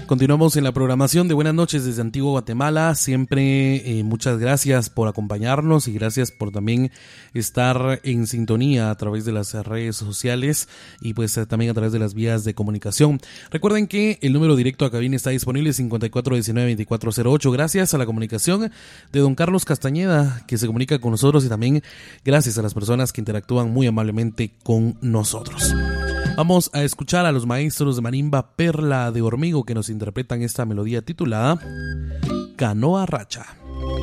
Continuamos en la programación de Buenas noches desde Antigua Guatemala. Siempre muchas gracias por acompañarnos y gracias por también estar en sintonía a través de las redes sociales y pues también a través de las vías de comunicación. Recuerden que el número directo a cabina está disponible 5419-2408. Gracias a la comunicación de don Carlos Castañeda, que se comunica con nosotros, y también gracias a las personas que interactúan muy amablemente con nosotros. Vamos a escuchar a los maestros de marimba Perla de Hormigo, que nos interpretan esta melodía titulada Canoa Racha.